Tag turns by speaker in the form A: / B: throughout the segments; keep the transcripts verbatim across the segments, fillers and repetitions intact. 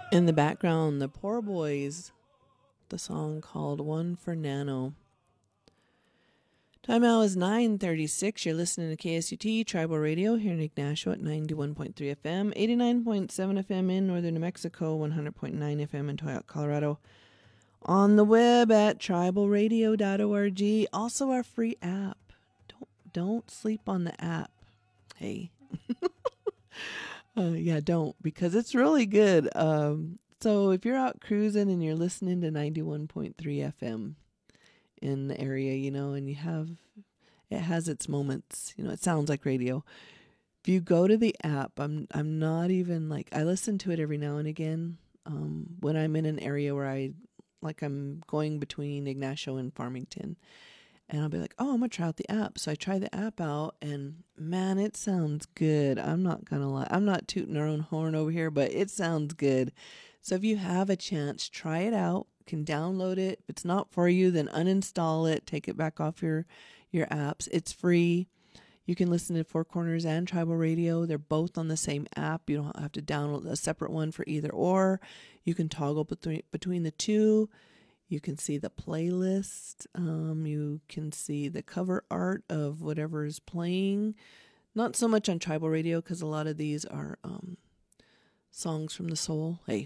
A: In the background, the Poor Boys, the song called One for Nano. Time now is nine thirty-six. You're listening to K S U T Tribal Radio here in Ignacio at ninety-one point three F M, eighty-nine point seven F M in northern New Mexico, one hundred point nine F M in Toyota, Colorado. On the web at tribal radio dot org. Also our free app. Don't don't sleep on the app. Hey. uh, yeah, don't, because it's really good. Um, so if you're out cruising and you're listening to ninety-one point three F M in the area, you know, and you have, it has its moments, you know, it sounds like radio. If you go to the app, I'm I'm not even like, I listen to it every now and again um, when I'm in an area where I, like I'm going between Ignacio and Farmington. And I'll be like, oh, I'm going to try out the app. So I try the app out, and man, it sounds good. I'm not going to lie. I'm not tooting our own horn over here, but it sounds good. So if you have a chance, try it out. You can download it. If it's not for you, then uninstall it. Take it back off your, your apps. It's free. You can listen to Four Corners and Tribal Radio. They're both on the same app. You don't have to download a separate one for either or. You can toggle between between the two. You can see the playlist. Um, you can see the cover art of whatever is playing. Not so much on Tribal Radio because a lot of these are um, songs from the soul. Hey,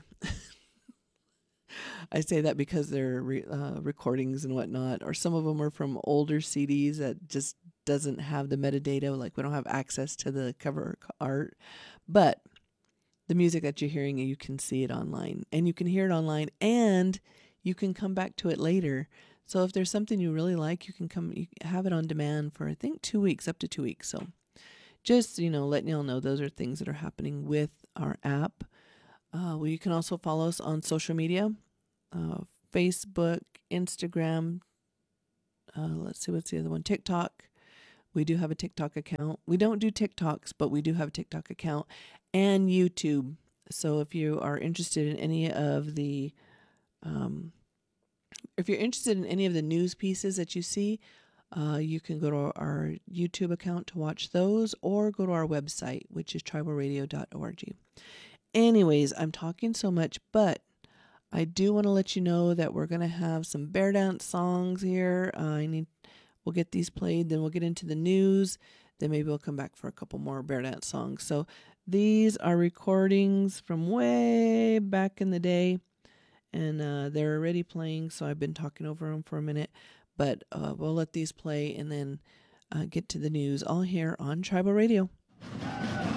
A: I say that because they're re- uh, recordings and whatnot, or some of them are from older C Ds that just doesn't have the metadata. Like we don't have access to the cover art, but the music that you're hearing, you can see it online, and you can hear it online, and you can come back to it later. So if there's something you really like, you can come, you have it on demand for, I think, two weeks, up to two weeks. So just, you know, letting y'all know those are things that are happening with our app. Uh, well, you can also follow us on social media, uh, Facebook, Instagram. Uh, let's see, what's the other one? TikTok. We do have a TikTok account. We don't do TikToks, but we do have a TikTok account, and YouTube. So if you are interested in any of the Um, if you're interested in any of the news pieces that you see, uh, you can go to our YouTube account to watch those, or go to our website, which is tribal radio dot org. Anyways, I'm talking so much, but I do want to let you know that we're going to have some bear dance songs here. Uh, I need, we'll get these played, then we'll get into the news. Then maybe we'll come back for a couple more bear dance songs. So these are recordings from way back in the day. And uh, they're already playing, so I've been talking over them for a minute. But uh, we'll let these play and then uh, get to the news all here on Tribal Radio.